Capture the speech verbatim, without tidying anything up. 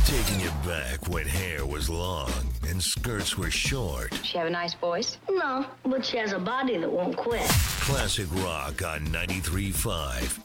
Taking it back when hair was long and skirts were short. She have a nice voice? No, but she has a body that won't quit. Classic rock on ninety-three point five